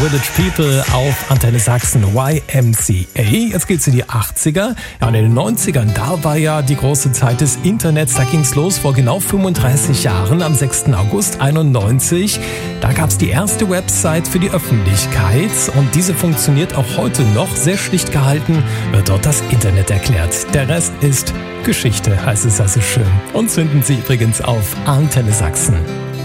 Village People auf Antenne Sachsen, YMCA. Jetzt geht's in die 80er. Ja, und in den 90ern, da war ja die große Zeit des Internets. Da ging's los vor genau 35 Jahren, am 6. August 91. Da gab's die erste Website für die Öffentlichkeit. Und diese funktioniert auch heute noch. Sehr schlicht gehalten wird dort das Internet erklärt. Der Rest ist Geschichte, heißt es also schön. Und finden Sie übrigens auf Antenne Sachsen.